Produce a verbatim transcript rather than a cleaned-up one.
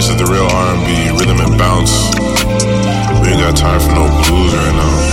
This is the real R and B, rhythm and bounce. We ain't got time for no blues right now.